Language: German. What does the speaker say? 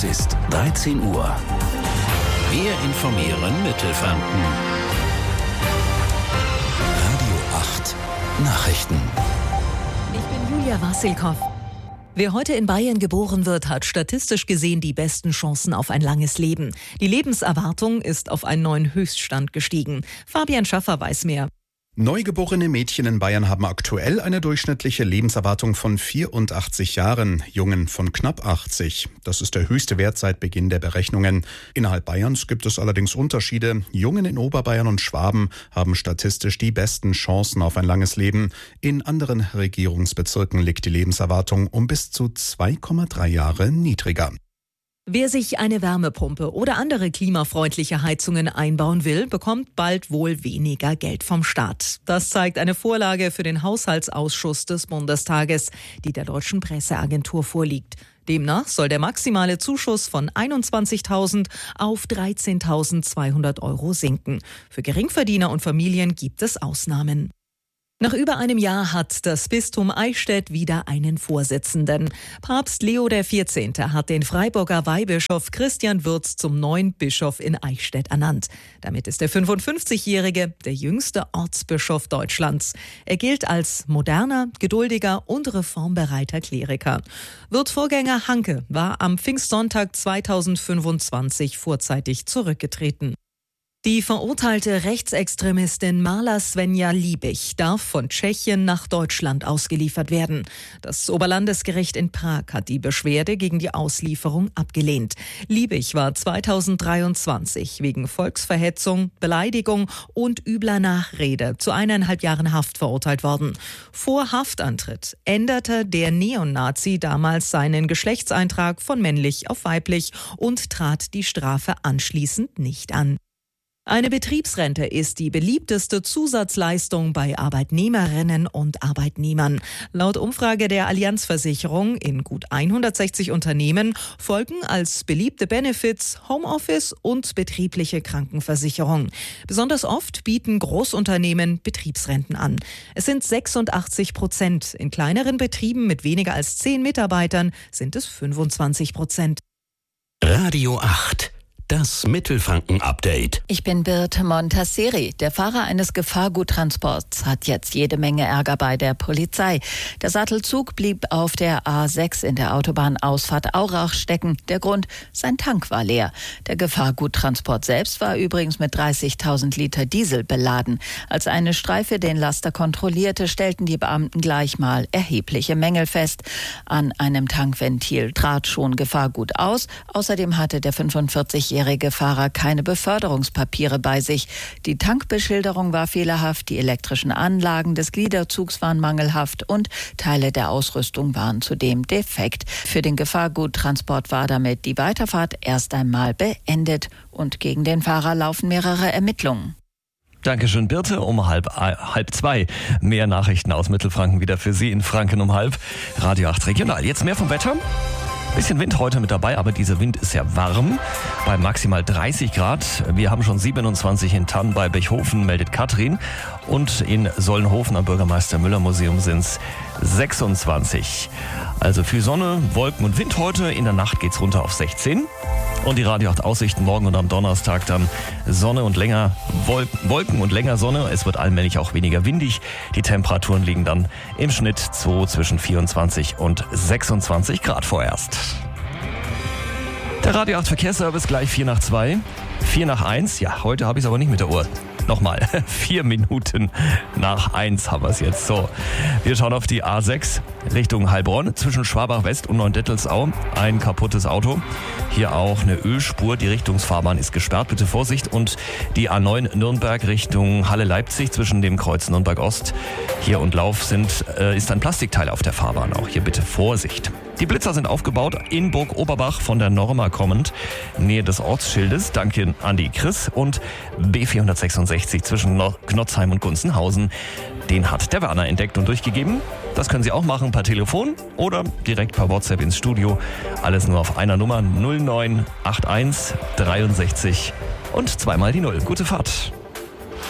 ist 13 Uhr. Wir informieren Mittelfranken. Radio 8 Nachrichten. Ich bin Julia Wassilkow. Wer heute in Bayern geboren wird, hat statistisch gesehen die besten Chancen auf ein langes Leben. Die Lebenserwartung ist auf einen neuen Höchststand gestiegen. Fabian Schaffer weiß mehr. Neugeborene Mädchen in Bayern haben aktuell eine durchschnittliche Lebenserwartung von 84 Jahren, Jungen von knapp 80. Das ist der höchste Wert seit Beginn der Berechnungen. Innerhalb Bayerns gibt es allerdings Unterschiede. Jungen in Oberbayern und Schwaben haben statistisch die besten Chancen auf ein langes Leben. In anderen Regierungsbezirken liegt die Lebenserwartung um bis zu 2,3 Jahre niedriger. Wer sich eine Wärmepumpe oder andere klimafreundliche Heizungen einbauen will, bekommt bald wohl weniger Geld vom Staat. Das zeigt eine Vorlage für den Haushaltsausschuss des Bundestages, die der Deutschen Presseagentur vorliegt. Demnach soll der maximale Zuschuss von 21.000 auf 13.200 Euro sinken. Für Geringverdiener und Familien gibt es Ausnahmen. Nach über einem Jahr hat das Bistum Eichstätt wieder einen Vorsitzenden. Papst Leo XIV. Hat den Freiburger Weihbischof Christian Würz zum neuen Bischof in Eichstätt ernannt. Damit ist der 55-Jährige der jüngste Ortsbischof Deutschlands. Er gilt als moderner, geduldiger und reformbereiter Kleriker. Würz' Vorgänger Hanke war am Pfingstsonntag 2025 vorzeitig zurückgetreten. Die verurteilte Rechtsextremistin Marla Svenja Liebig darf von Tschechien nach Deutschland ausgeliefert werden. Das Oberlandesgericht in Prag hat die Beschwerde gegen die Auslieferung abgelehnt. Liebig war 2023 wegen Volksverhetzung, Beleidigung und übler Nachrede zu 1,5 Jahren Haft verurteilt worden. Vor Haftantritt änderte der Neonazi damals seinen Geschlechtseintrag von männlich auf weiblich und trat die Strafe anschließend nicht an. Eine Betriebsrente ist die beliebteste Zusatzleistung bei Arbeitnehmerinnen und Arbeitnehmern. Laut Umfrage der Allianzversicherung in gut 160 Unternehmen folgen als beliebte Benefits Homeoffice und betriebliche Krankenversicherung. Besonders oft bieten Großunternehmen Betriebsrenten an. Es sind 86%. In kleineren Betrieben mit weniger als 10 Mitarbeitern sind es 25%. Radio 8. Das Mittelfranken-Update. Ich bin Birte Montasseri. Der Fahrer eines Gefahrguttransports hat jetzt jede Menge Ärger bei der Polizei. Der Sattelzug blieb auf der A6 in der Autobahnausfahrt Aurach stecken. Der Grund, sein Tank war leer. Der Gefahrguttransport selbst war übrigens mit 30.000 Liter Diesel beladen. Als eine Streife den Laster kontrollierte, stellten die Beamten gleich mal erhebliche Mängel fest. An einem Tankventil trat schon Gefahrgut aus. Außerdem hatte der 45-jährige Fahrer keine Beförderungspapiere bei sich. Die Tankbeschilderung war fehlerhaft, die elektrischen Anlagen des Gliederzugs waren mangelhaft und Teile der Ausrüstung waren zudem defekt. Für den Gefahrguttransport war damit die Weiterfahrt erst einmal beendet und gegen den Fahrer laufen mehrere Ermittlungen. Dankeschön, Birte. Um halb 2. Mehr Nachrichten aus Mittelfranken wieder für Sie in Franken um 1:30. Radio 8 Regional. Jetzt mehr vom Wetter. Bisschen Wind heute mit dabei, aber dieser Wind ist sehr warm, bei maximal 30 Grad. Wir haben schon 27 in Tann bei Bechhofen, meldet Katrin. Und in Sollenhofen am Bürgermeister-Müller-Museum sind es 26. Also viel Sonne, Wolken und Wind heute. In der Nacht geht's runter auf 16. Und die Radio 8 Aussichten morgen und am Donnerstag dann Sonne und länger Wolken und länger Sonne. Es wird allmählich auch weniger windig. Die Temperaturen liegen dann im Schnitt so zwischen 24 und 26 Grad vorerst. Der Radio 8 Verkehrsservice gleich 4 nach 2. 4 nach 1. Ja, heute habe ich es aber nicht mit der Uhr. Nochmal, 4 Minuten nach 1 haben wir es jetzt. So, wir schauen auf die A6 Richtung Heilbronn zwischen Schwabach-West und Neuendettelsau. Ein kaputtes Auto. Hier auch eine Ölspur. Die Richtungsfahrbahn ist gesperrt. Bitte Vorsicht. Und die A9 Nürnberg Richtung Halle-Leipzig zwischen dem Kreuz Nürnberg-Ost hier und Lauf ist ein Plastikteil auf der Fahrbahn. Auch hier bitte Vorsicht. Die Blitzer sind aufgebaut in Burg Oberbach von der Norma kommend, Nähe des Ortsschildes. Danke an die Chris. Und B466 zwischen Knotzheim und Gunzenhausen. Den hat der Werner entdeckt und durchgegeben. Das können Sie auch machen per Telefon oder direkt per WhatsApp ins Studio. Alles nur auf einer Nummer 0981 63 und zweimal die 0. Gute Fahrt.